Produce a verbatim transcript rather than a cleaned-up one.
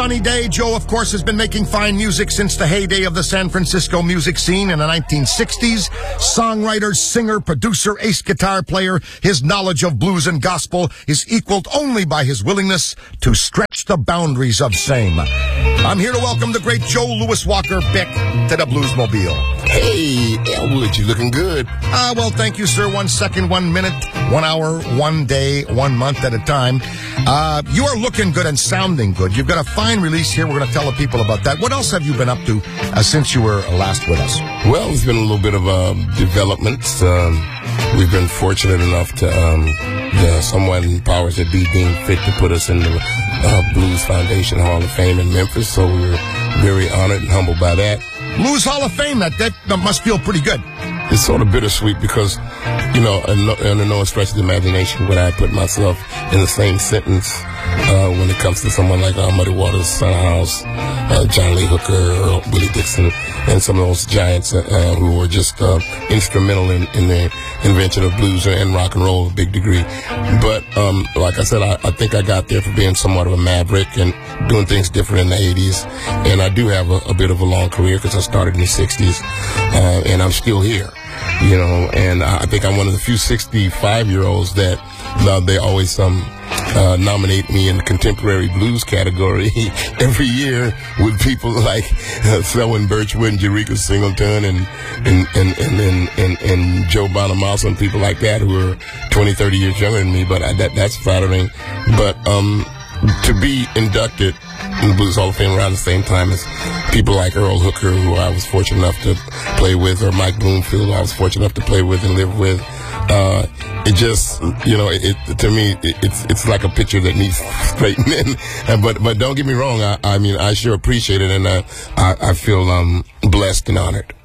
sunny day. Joe, of course, has been making fine music since the heyday of the San Francisco music scene in the nineteen sixties. Songwriter, singer, producer, ace guitar player. His knowledge of blues and gospel is equaled only by his willingness to stretch the boundaries of same. I'm here to welcome the great Joe Louis Walker Beck to the Bluesmobile. Hey, Elwood, you looking good. Ah, well, thank you, sir. One second, one minute, one hour, one day, one month at a time. Uh, you are looking good and sounding good. You've got a fine release here. We're going to tell the people about that. What else have you been up to uh, since you were last with us? Well, it's been a little bit of uh, development. Um, we've been fortunate enough to um, the someone powers that be deemed fit to put us in the uh, Blues Foundation Hall of Fame in Memphis. So we were very honored and humbled by that. Blues Hall of Fame, that, that, that must feel pretty good. It's sort of bittersweet because, you know, under no stretch of the imagination would I put myself in the same sentence uh, when it comes to someone like uh, Muddy Waters, Son House, uh, John Lee Hooker, Earl, Willie Dixon, and some of those giants uh, who were just uh, instrumental in, in the invention of blues and rock and roll to a big degree. But um, like I said, I, I think I got there for being somewhat of a maverick and doing things different in the eighties. And I do have a, a bit of a long career because I started in the sixties, uh, and I'm still here. You know, and I think I'm one of the few sixty-five-year-olds that uh, they always um, uh, nominate me in the contemporary blues category every year with people like uh, Selwyn Birchwood and Jerrica Singleton and and and and, and, and, and Joe Bonamassa and people like that who are twenty, thirty years younger than me. But I, that that's flattering. But um, to be inducted in the Blues Hall of Fame around the same time as people like Earl Hooker, who I was fortunate enough to play with, or Mike Bloomfield, who I was fortunate enough to play with and live with. Uh, it just, you know, it, it to me, it, it's it's like a picture that needs straightening. And, but but don't get me wrong, I, I mean, I sure appreciate it, and uh, I, I feel um, blessed and honored.